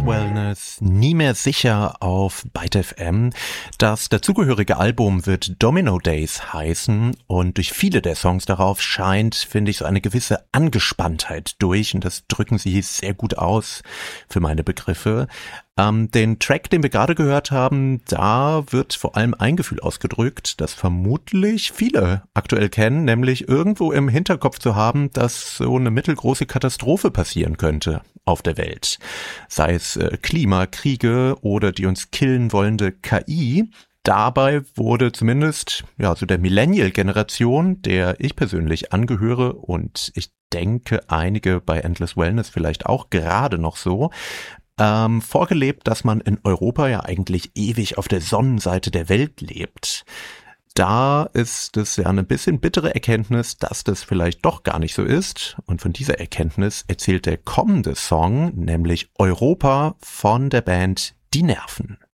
Wellness, nie mehr sicher auf Byte FM. Das dazugehörige Album wird Domino Days heißen und durch viele der Songs darauf scheint, finde ich, so eine gewisse Angespanntheit durch und das drücken sie sehr gut aus für meine Begriffe. Den Track, den wir gerade gehört haben, da wird vor allem ein Gefühl ausgedrückt, das vermutlich viele aktuell kennen, nämlich irgendwo im Hinterkopf zu haben, dass so eine mittelgroße Katastrophe passieren könnte auf der Welt. Sei es Klimakriege oder die uns killen wollende KI. Dabei wurde zumindest so der Millennial-Generation, der ich persönlich angehöre und ich denke einige bei Endless Wellness vielleicht auch gerade noch so, vorgelebt, dass man in Europa ja eigentlich ewig auf der Sonnenseite der Welt lebt. Da ist es ja eine bisschen bittere Erkenntnis, dass das vielleicht doch gar nicht so ist. Und von dieser Erkenntnis erzählt der kommende Song, nämlich Europa von der Band Die Nerven.